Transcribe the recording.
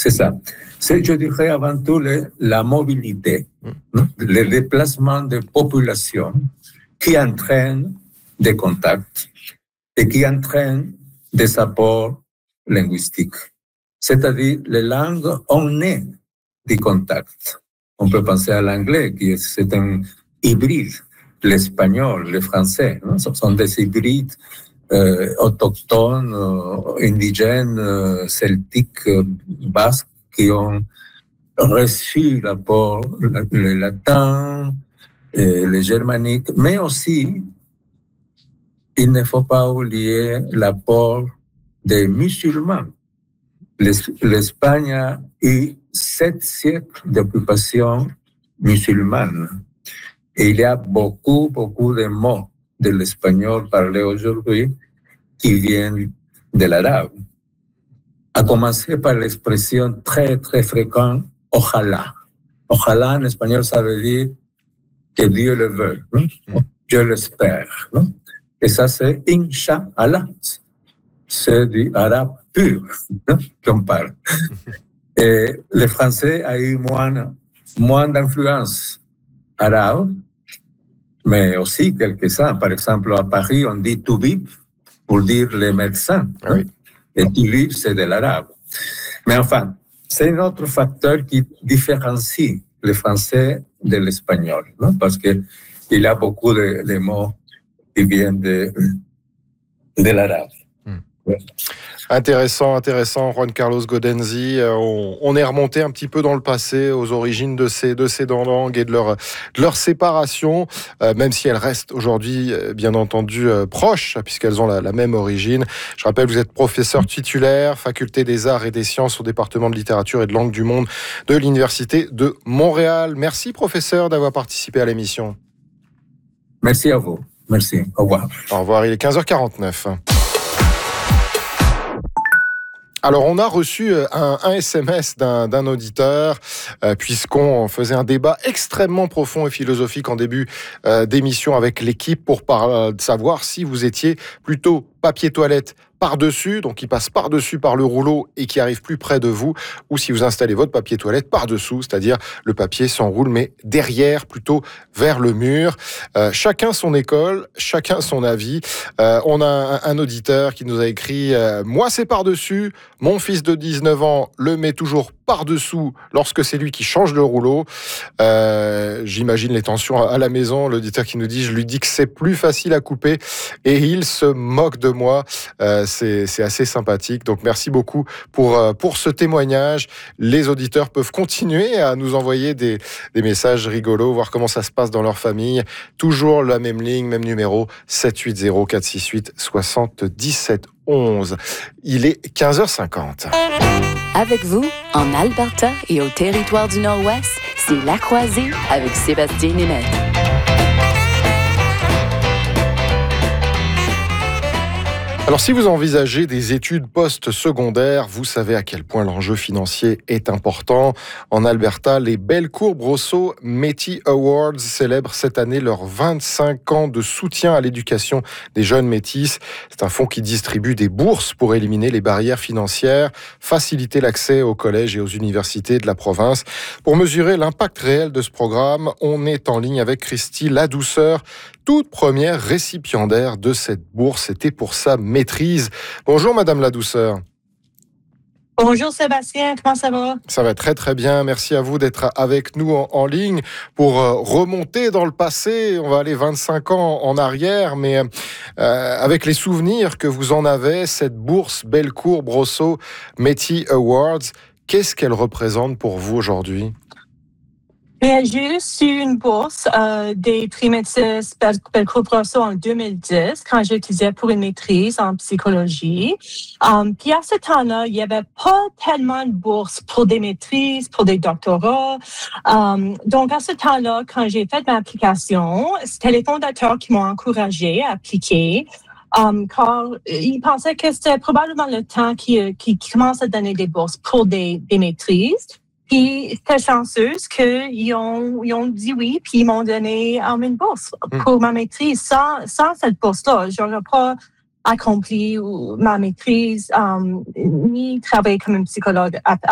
C'est ça. C'est, je dirais, avant tout la mobilité, le déplacement de population qui entraîne des contacts et qui entraîne des apports linguistiques. C'est-à-dire, les langues, on est du contact. On peut penser à l'anglais, c'est un hybride. L'espagnol, le français, ce sont des hybrides autochtones, indigènes, celtiques, basques, qui ont reçu l'apport, le latin, le germanique, mais aussi, il ne faut pas oublier l'apport des musulmans. L'Espagne a eu 7 siècles d'occupation musulmane. Et il y a beaucoup de mots de l'espagnol parlé aujourd'hui qui viennent de l'arabe. À commencer par l'expression très fréquente, ojalá. Ojalá en espagnol, ça veut dire que Dieu le veut. Je l'espère. Et ça, c'est Inch'Allah. C'est du arabe pur qu'on parle. Et le français a eu moins d'influence arabe, mais aussi quelques-uns. Par exemple, à Paris, on dit toubib pour dire les médecins. Oui. Et toubib, c'est de l'arabe. Mais enfin, c'est un autre facteur qui différencie le français de l'espagnol, parce qu'il y a beaucoup de mots qui viennent de l'arabe. Ouais. Intéressant, Juan Carlos Godenzi. On est remonté un petit peu dans le passé, aux origines de ces deux langues et de leur séparation, même si elles restent aujourd'hui, bien entendu, proches, puisqu'elles ont la même origine. Je rappelle, vous êtes professeur titulaire, faculté des arts et des sciences au département de littérature et de langue du monde de l'Université de Montréal. Merci, professeur, d'avoir participé à l'émission. Merci à vous. Merci. Au revoir. Au revoir. Il est 15h49. Alors, on a reçu un SMS d'un auditeur, puisqu'on faisait un débat extrêmement profond et philosophique en début d'émission avec l'équipe pour savoir si vous étiez plutôt papier toilette par-dessus, donc qui passe par-dessus par le rouleau et qui arrive plus près de vous, ou si vous installez votre papier toilette par-dessous, c'est-à-dire le papier s'enroule mais derrière, plutôt vers le mur. Chacun son école, chacun son avis. On a un auditeur qui nous a écrit « Moi c'est par-dessus, mon fils de 19 ans le met toujours par-dessous lorsque c'est lui qui change le rouleau. » J'imagine les tensions à la maison. L'auditeur qui nous dit « Je lui dis que c'est plus facile à couper et il se moque de moi. » C'est assez sympathique. Donc merci beaucoup pour ce témoignage. Les auditeurs peuvent continuer à nous envoyer des messages rigolos, voir comment ça se passe dans leur famille. Toujours la même ligne, même numéro, 780 468 77 11. Il est 15h50. Avec vous, en Alberta et au territoire du Nord-Ouest, c'est La Croisée avec Sébastien Németh. Alors, si vous envisagez des études post-secondaires, vous savez à quel point l'enjeu financier est important. En Alberta, les Bellecour-Brosseau Métis Awards célèbrent cette année leurs 25 ans de soutien à l'éducation des jeunes métis. C'est un fonds qui distribue des bourses pour éliminer les barrières financières, faciliter l'accès aux collèges et aux universités de la province. Pour mesurer l'impact réel de ce programme, on est en ligne avec Christy Ladouceur, toute première récipiendaire de cette bourse. C'était pour sa maîtrise. Bonjour Madame Ladouceur. Bonjour Sébastien, comment ça va? Ça va très très bien, merci à vous d'être avec nous en ligne pour remonter dans le passé. On va aller 25 ans en arrière, mais avec les souvenirs que vous en avez, cette bourse Bellecour-Brosseau Métis Awards, qu'est-ce qu'elle représente pour vous aujourd'hui? J'ai reçu une bourse des prix Métis Bellecour-Brosseau en 2010 quand j'étudiais pour une maîtrise en psychologie. Puis à ce temps-là, il n'y avait pas tellement de bourses pour des maîtrises, pour des doctorats. Donc à ce temps-là, quand j'ai fait ma application, c'était les fondateurs qui m'ont encouragé à appliquer. Car ils pensaient que c'était probablement le temps qui commence à donner des bourses pour des maîtrises. Puis, j'étais chanceuse qu'ils ont dit oui, puis ils m'ont donné une bourse pour ma maîtrise. Sans cette bourse-là, j'aurais pas accompli ma maîtrise, ni travaillé comme une psychologue